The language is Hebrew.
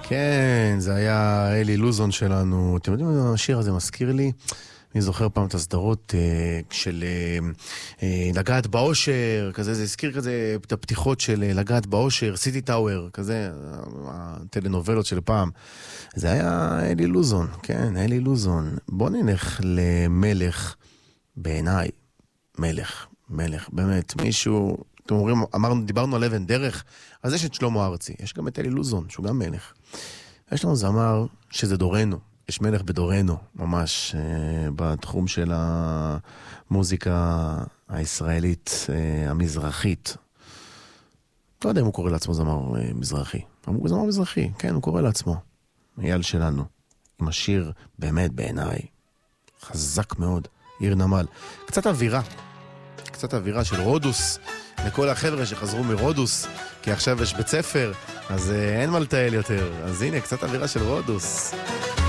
כן, זה היה אלי לוזון שלנו. אתם יודעים, השיר הזה מזכיר לי, אני זוכר פעם את הסדרות של לגעת באושר, כזה, זה הזכיר כזה את הפתיחות של לגעת באושר, סיטי טאוור, כזה, הטלנובלות של פעם. זה היה אלי לוזון, כן, אלי לוזון. בוא נלך למלך, בעיניי, מלך, באמת, מישהו, אתם אומרים, דיברנו על אבן דרך, אז יש את שלמה ארצי, יש גם את אלי לוזון, שהוא גם מלך. יש לנו זמר שזה דורנו, יש מלך בדורנו, ממש, בתחום של המוזיקה הישראלית, המזרחית. לא יודע אם הוא קורא לעצמו זמר מזרחי. הוא זמר מזרחי, כן, הוא קורא לעצמו. אייל שלנו, עם השיר באמת בעיניי, חזק מאוד, עיר נמל. קצת אווירה של רודוס, לכל החבר'ה שחזרו מרודוס, כי עכשיו יש בית ספר, אז אין מה לטייל יותר. אז הנה, קצת אווירה של רודוס.